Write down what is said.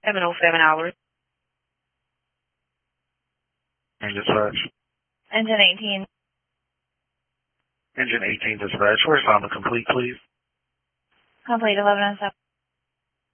7:07 hours. And dispatch. Engine 18. Engine 18 dispatch. Where's on the complete, please? Complete 11:07.